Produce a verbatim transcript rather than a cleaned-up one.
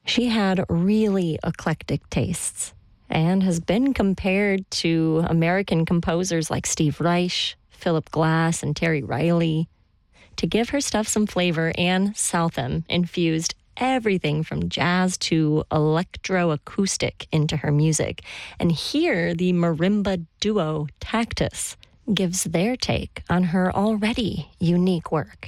She had really eclectic tastes and has been compared to American composers like Steve Reich, Philip Glass, and Terry Riley. To give her stuff some flavor, Anne Southam infused everything from jazz to electroacoustic into her music. And here, the marimba duo Tactus gives their take on her already unique work.